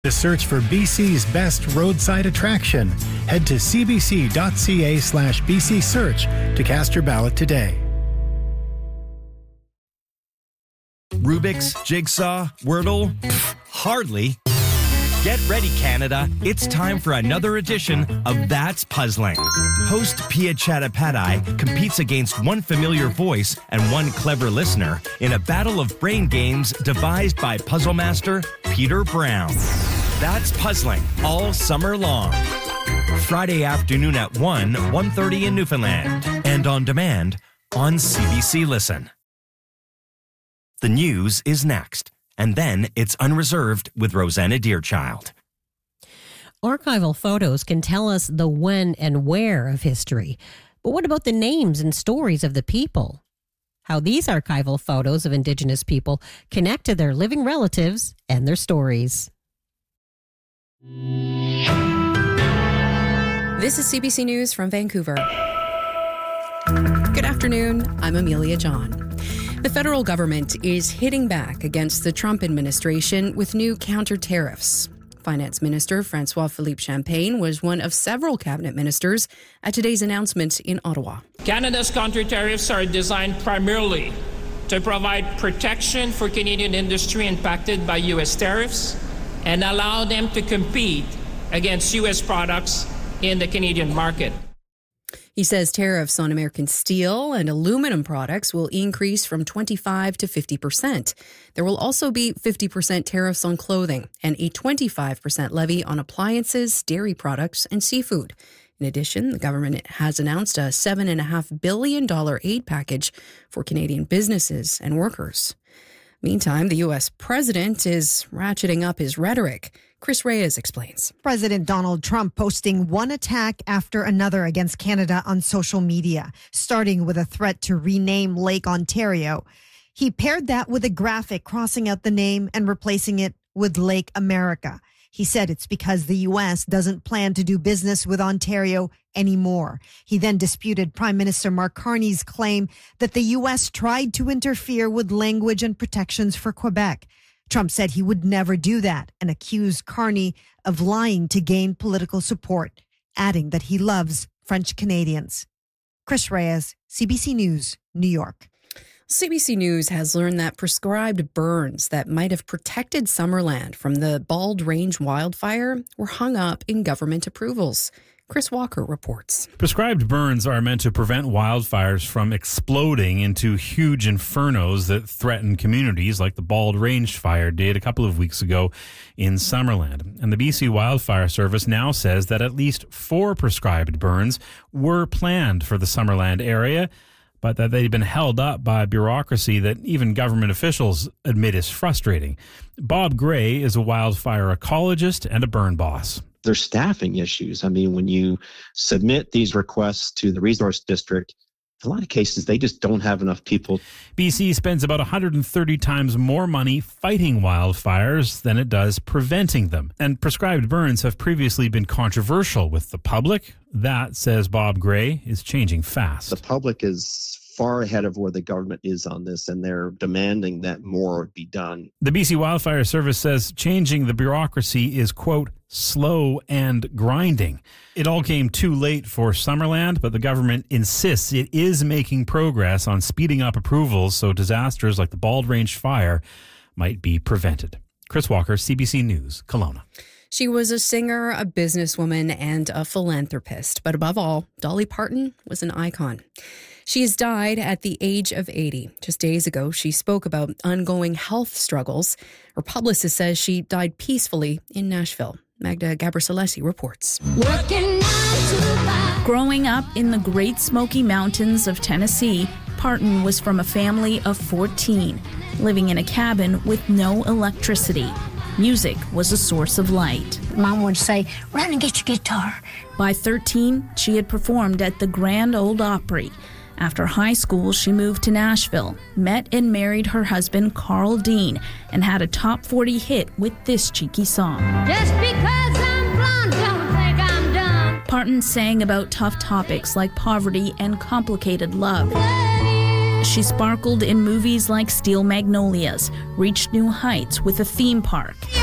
To search for BC's best roadside attraction, head to cbc.ca/BC Search to cast your ballot today. Rubik's, Jigsaw, Wordle? Hardly. Get ready, Canada. It's time for another edition of That's Puzzling. Host Pia Chattopadhyay competes against one familiar voice and one clever listener in a battle of brain games devised by puzzle master Peter Brown. That's Puzzling all summer long. Friday afternoon at 1:30 in Newfoundland. And on demand on CBC Listen. The news is next. And then it's Unreserved with Rosanna Deerchild. Archival photos can tell us the when and where of history. But what about the names and stories of the people? How these archival photos of Indigenous people connect to their living relatives and their stories. This is CBC News from Vancouver. Good afternoon. I'm Amelia John. The federal government is hitting back against the Trump administration with new counter-tariffs. Finance Minister François-Philippe Champagne was one of several cabinet ministers at today's announcement in Ottawa. Canada's counter-tariffs are designed primarily to provide protection for Canadian industry impacted by U.S. tariffs and allow them to compete against U.S. products in the Canadian market. He says tariffs on American steel and aluminum products will increase from 25% to 50%. There will also be 50% tariffs on clothing and a 25% levy on appliances, dairy products, and seafood. In addition, the government has announced a $7.5 billion aid package for Canadian businesses and workers. Meantime, the U.S. president is ratcheting up his rhetoric. Chris Reyes explains. President Donald Trump posting one attack after another against Canada on social media, starting with a threat to rename Lake Ontario. He paired that with a graphic crossing out the name and replacing it with Lake America. He said it's because the U.S. doesn't plan to do business with Ontario anymore. He then disputed Prime Minister Mark Carney's claim that the U.S. tried to interfere with language and protections for Quebec. Trump said he would never do that and accused Carney of lying to gain political support, adding that he loves French Canadians. Chris Reyes, CBC News, New York. CBC News has learned that prescribed burns that might have protected Summerland from the Bald Range wildfire were hung up in government approvals. Chris Walker reports. Prescribed burns are meant to prevent wildfires from exploding into huge infernos that threaten communities like the Bald Range fire did a couple of weeks ago in Summerland. And the BC Wildfire Service now says that at least 4 prescribed burns were planned for the Summerland area, but that they've been held up by bureaucracy that even government officials admit is frustrating. Bob Gray is a wildfire ecologist and a burn boss. There's staffing issues. I mean, when you submit these requests to the resource district, in a lot of cases, they just don't have enough people. BC spends about 130 times more money fighting wildfires than it does preventing them. And prescribed burns have previously been controversial with the public. That, says Bob Gray, is changing fast. The public is far ahead of where the government is on this, and they're demanding that more be done. The BC Wildfire Service says changing the bureaucracy is, quote, slow and grinding. It all came too late for Summerland, but the government insists it is making progress on speeding up approvals so disasters like the Bald Range fire might be prevented. Chris Walker, CBC News, Kelowna. She was a singer, a businesswoman, and a philanthropist. But above all, Dolly Parton was an icon. She has died at the age of 80. Just days ago, she spoke about ongoing health struggles. Her publicist says she died peacefully in Nashville. Magda Gabriselesi reports. Growing up in the Great Smoky Mountains of Tennessee, Parton was from a family of 14, living in a cabin with no electricity. Music was a source of light. Mom would say, run and get your guitar. By 13, she had performed at the Grand Ole Opry. After high school, she moved to Nashville, met and married her husband, Carl Dean, and had a top 40 hit with this cheeky song. Just because I'm blonde, don't think I'm dumb. Parton sang about tough topics like poverty and complicated love. She sparkled in movies like Steel Magnolias, reached new heights with a theme park.